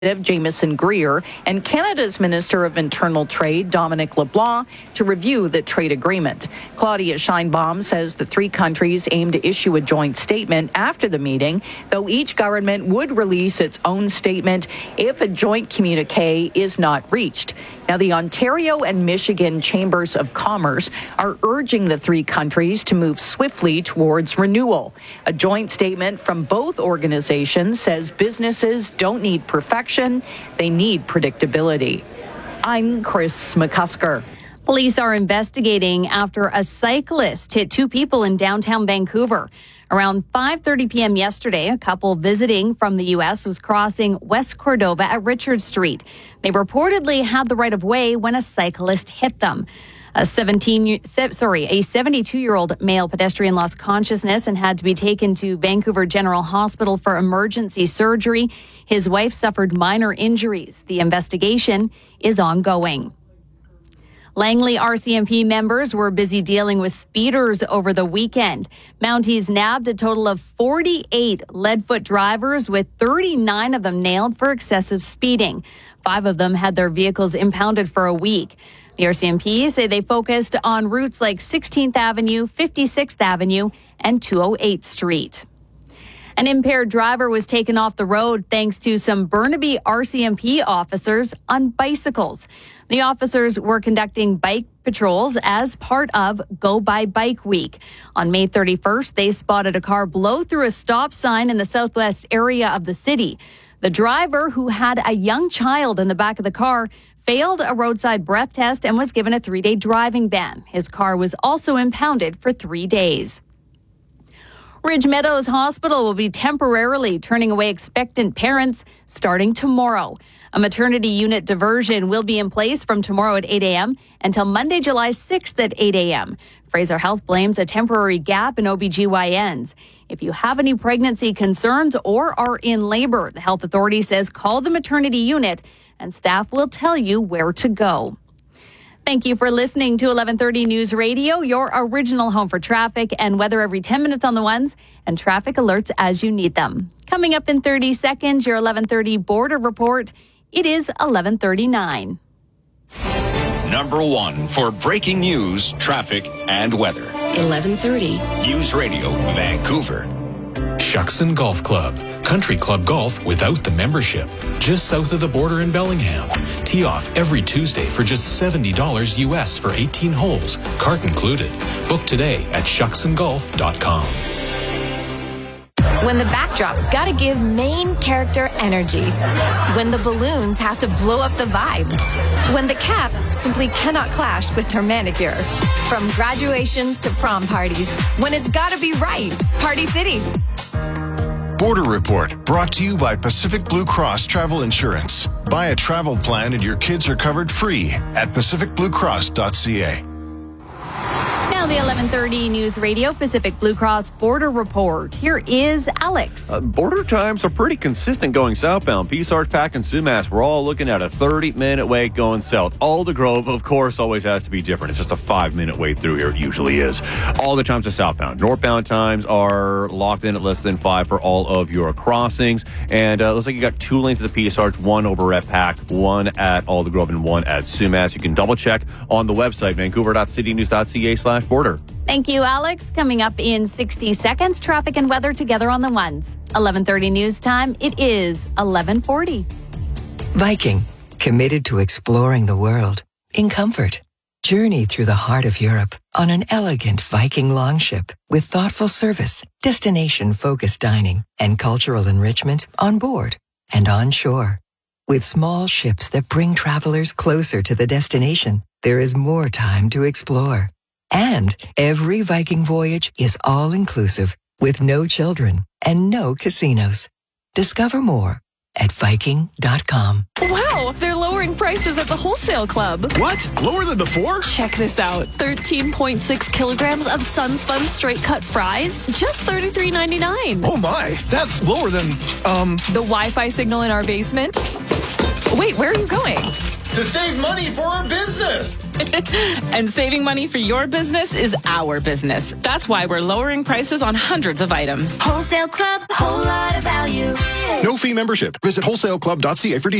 Jameson Greer and Canada's Minister of Internal Trade, Dominic LeBlanc, to review the trade agreement. Claudia Sheinbaum says the three countries aim to issue a joint statement after the meeting, though each government would release its own statement if a joint communique is not reached. Now, the Ontario and Michigan Chambers of Commerce are urging the three countries to move swiftly towards renewal. A joint statement from both organizations says businesses don't need perfection, they need predictability. I'm Chris McCusker. Police are investigating after a cyclist hit two people in downtown Vancouver. Around 5:30 p.m. yesterday, a couple visiting from the U.S. was crossing West Cordova at Richard Street. They reportedly had the right-of-way when a cyclist hit them. A 72-year-old male pedestrian lost consciousness and had to be taken to Vancouver General Hospital for emergency surgery. His wife suffered minor injuries. The investigation is ongoing. Langley RCMP members were busy dealing with speeders over the weekend. Mounties nabbed a total of 48 Leadfoot drivers, with 39 of them nailed for excessive speeding. 5 of them had their vehicles impounded for a week. The RCMP say they focused on routes like 16th Avenue, 56th Avenue, and 208th Street. An impaired driver was taken off the road thanks to some Burnaby RCMP officers on bicycles. The officers were conducting bike patrols as part of Go By Bike Week. On May 31st, they spotted a car blow through a stop sign in the southwest area of the city. The driver, who had a young child in the back of the car, failed a roadside breath test and was given a 3-day driving ban. His car was also impounded for 3 days. Ridge Meadows Hospital will be temporarily turning away expectant parents starting tomorrow. A maternity unit diversion will be in place from tomorrow at 8 a.m. until Monday, July 6th at 8 a.m. Fraser Health blames a temporary gap in OBGYNs. If you have any pregnancy concerns or are in labor, the health authority says call the maternity unit and staff will tell you where to go. Thank you for listening to 1130 News Radio, your original home for traffic and weather every 10 minutes on the ones and traffic alerts as you need them. Coming up in 30 seconds, your 1130 border report. It is 11:39. Number 1 for breaking news, traffic, and weather. 11:30. News Radio, Vancouver. Shuckson Golf Club. Country club golf without the membership. Just south of the border in Bellingham. Tee off every Tuesday for just $70 US for 18 holes. Cart included. Book today at shucksongolf.com. When the backdrop's gotta give main character energy. When the balloons have to blow up the vibe. When the cap simply cannot clash with her manicure. From graduations to prom parties. When it's gotta be right. Party City. Border Report, brought to you by Pacific Blue Cross Travel Insurance. Buy a travel plan and your kids are covered free at pacificbluecross.ca. Now the 1130 News Radio Pacific Blue Cross Border Report. Here is Alex. Border times are pretty consistent going southbound. Peace Arch, Pac, and Sumas, we're all looking at a 30-minute wait going south. Aldergrove, of course, always has to be different. It's just a 5-minute wait through here. It usually is. All the times are southbound. Northbound times are locked in at less than 5 for all of your crossings. And looks like you got 2 lanes of the Peace Arch, 1 over at Pac, 1 at Aldergrove, and 1 at Sumas. You can double check on the website, vancouver.citynews.ca/border. Thank you, Alex. Coming up in 60 seconds, traffic and weather together on the ones. 11:30 news time. It is 11:40. Viking, committed to exploring the world in comfort. Journey through the heart of Europe on an elegant Viking longship with thoughtful service, destination-focused dining, and cultural enrichment on board and on shore. With small ships that bring travelers closer to the destination, there is more time to explore. And every Viking voyage is all-inclusive with no children and no casinos. Discover more at Viking.com. Wow, they're lowering prices at the Wholesale Club. What? Lower than before? Check this out. 13.6 kilograms of Sunspun straight cut fries, just $33.99. Oh my, that's lower than, the Wi-Fi signal in our basement? Wait, where are you going? To save money for our business. And saving money for your business is our business. That's why we're lowering prices on hundreds of items. Wholesale Club, whole lot of value. No fee membership. Visit wholesaleclub.ca for details.